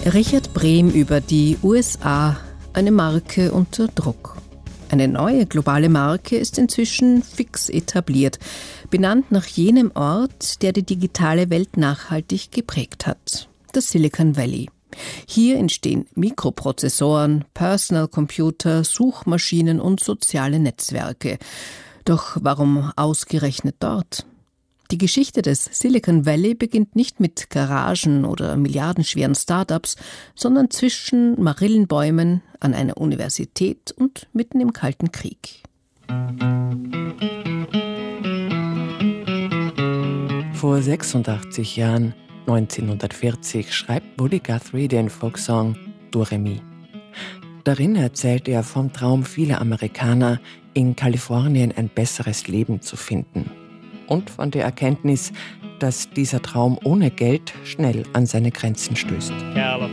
Richard Brehm über die USA, eine Marke unter Druck. Eine neue globale Marke ist inzwischen fix etabliert, benannt nach jenem Ort, der die digitale Welt nachhaltig geprägt hat, das Silicon Valley. Hier entstehen Mikroprozessoren, Personal Computer, Suchmaschinen und soziale Netzwerke. Doch warum ausgerechnet dort? Die Geschichte des Silicon Valley beginnt nicht mit Garagen oder milliardenschweren Start-ups, sondern zwischen Marillenbäumen an einer Universität und mitten im Kalten Krieg. Vor 86 Jahren, 1940, schreibt Woody Guthrie den Folksong Do Re Mi. Darin erzählt er vom Traum vieler Amerikaner, in Kalifornien ein besseres Leben zu finden. Und von der Erkenntnis, dass dieser Traum ohne Geld schnell an seine Grenzen stößt.